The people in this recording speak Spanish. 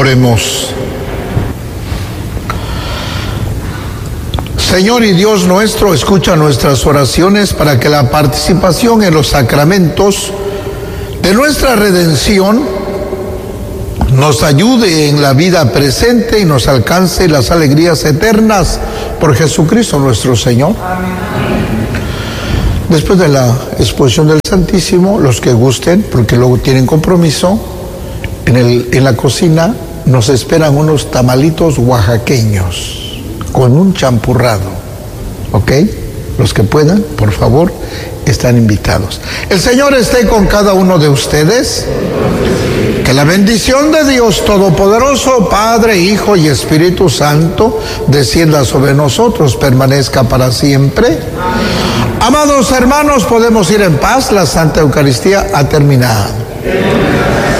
Oremos. Señor y Dios nuestro, escucha nuestras oraciones para que la participación en los sacramentos de nuestra redención nos ayude en la vida presente y nos alcance las alegrías eternas por Jesucristo nuestro Señor. Amén. Después de la exposición del Santísimo, los que gusten, porque luego tienen compromiso, en la cocina nos esperan unos tamalitos oaxaqueños con un champurrado, ¿ok? Los que puedan, por favor, están invitados. El Señor esté con cada uno de ustedes. Que la bendición de Dios Todopoderoso, Padre, Hijo y Espíritu Santo, descienda sobre nosotros, permanezca para siempre. Amados hermanos, podemos ir en paz. La Santa Eucaristía ha terminado.